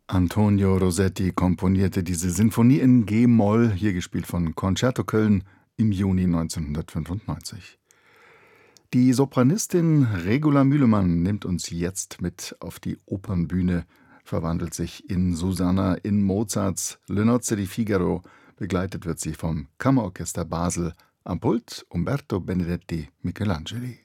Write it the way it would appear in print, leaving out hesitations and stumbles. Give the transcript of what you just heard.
Antonio Rossetti komponierte diese Sinfonie in G-Moll, hier gespielt von Concerto Köln, im Juni 1995. Die Sopranistin Regula Mühlemann nimmt uns jetzt mit auf die Opernbühne, verwandelt sich in Susanna in Mozarts Le Nozze di Figaro. Begleitet wird sie vom Kammerorchester Basel, am Pult Umberto Benedetti Michelangeli.